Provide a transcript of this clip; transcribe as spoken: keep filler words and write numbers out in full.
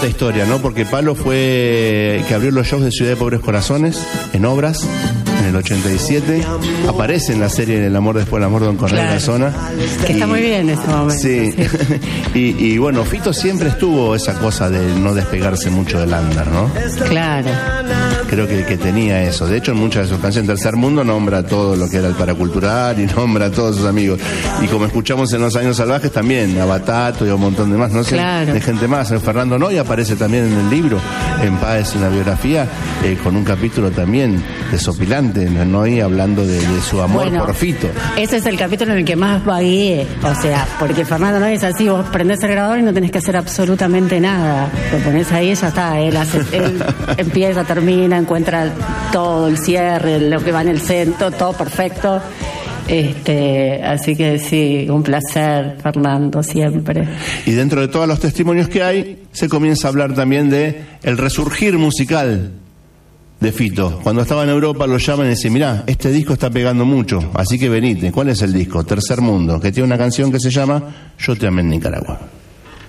esta historia, ¿no? Porque Palo fue que abrió los shows de Ciudad de Pobres Corazones en Obras en el ochenta y siete. Aparece en la serie El amor después del amor, Don Cornelio claro. Casona. Que y, está muy bien en ese momento. Sí. sí. y, y bueno, Fito siempre estuvo esa cosa de no despegarse mucho del under, ¿no? Claro. Creo que, que tenía eso. De hecho, en muchas de sus canciones, Tercer Mundo nombra todo lo que era el paracultural y nombra a todos sus amigos. Y como escuchamos en Los Años Salvajes, también a Batato y a un montón de más, no sé, claro. de gente más. Fernando Noy aparece también en el libro, en Paz, una biografía, eh, con un capítulo también desopilante, Noy hablando de, de su amor bueno, por Fito. Ese es el capítulo en el que más vagueé, o sea, porque Fernando Noy es así, vos prendés el grabador y no tenés que hacer absolutamente nada. Lo pones ahí y ya está, él, hace, él empieza, termina, encuentra todo, el cierre, lo que va en el centro, todo perfecto. Este, así que sí, un placer, Fernando, siempre. Y dentro de todos los testimonios que hay, se comienza a hablar también de el resurgir musical de Fito. Cuando estaba en Europa lo llaman y dicen, mirá, este disco está pegando mucho, así que venite. ¿Cuál es el disco? Tercer Mundo, que tiene una canción que se llama Yo te amé en Nicaragua.